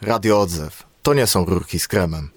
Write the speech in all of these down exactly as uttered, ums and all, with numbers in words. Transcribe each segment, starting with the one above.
Radio Odzew. To nie są rurki z kremem.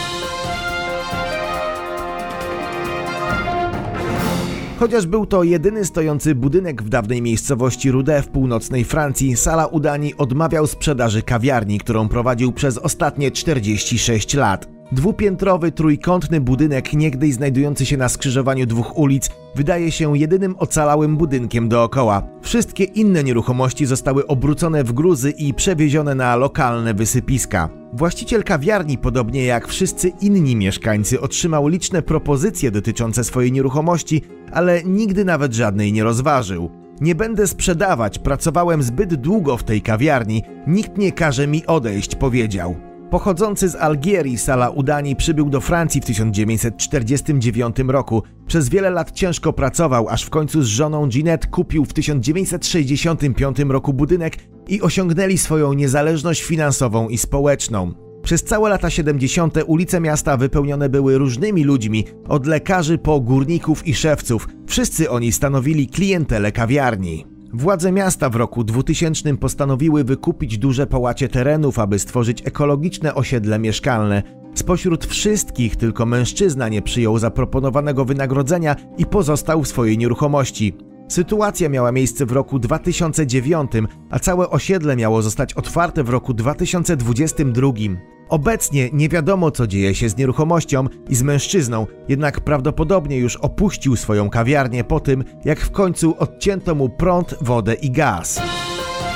Chociaż był to jedyny stojący budynek w dawnej miejscowości Roudet w północnej Francji, Salah Udani odmawiał sprzedaży kawiarni, którą prowadził przez ostatnie czterdzieści sześć lat. Dwupiętrowy, trójkątny budynek, niegdyś znajdujący się na skrzyżowaniu dwóch ulic, wydaje się jedynym ocalałym budynkiem dookoła. Wszystkie inne nieruchomości zostały obrócone w gruzy i przewiezione na lokalne wysypiska. Właściciel kawiarni, podobnie jak wszyscy inni mieszkańcy, otrzymał liczne propozycje dotyczące swojej nieruchomości, ale nigdy nawet żadnej nie rozważył. Nie będę sprzedawać, pracowałem zbyt długo w tej kawiarni, nikt nie każe mi odejść, powiedział. Pochodzący z Algierii, Salah Udani przybył do Francji w tysiąc dziewięćset czterdziestym dziewiątym roku. Przez wiele lat ciężko pracował, aż w końcu z żoną Ginette kupił w tysiąc dziewięćset sześćdziesiątym piątym roku budynek i osiągnęli swoją niezależność finansową i społeczną. Przez całe lata siedemdziesiąte ulice miasta wypełnione były różnymi ludźmi, od lekarzy po górników i szewców. Wszyscy oni stanowili klientelę kawiarni. Władze miasta w roku dwutysięcznym postanowiły wykupić duże połacie terenów, aby stworzyć ekologiczne osiedle mieszkalne. Spośród wszystkich tylko mężczyzna nie przyjął zaproponowanego wynagrodzenia i pozostał w swojej nieruchomości. Sytuacja miała miejsce w roku dwa tysiące dziewiątym, a całe osiedle miało zostać otwarte w roku dwa tysiące dwudziestym drugim. Obecnie nie wiadomo, co dzieje się z nieruchomością i z mężczyzną, jednak prawdopodobnie już opuścił swoją kawiarnię po tym, jak w końcu odcięto mu prąd, wodę i gaz.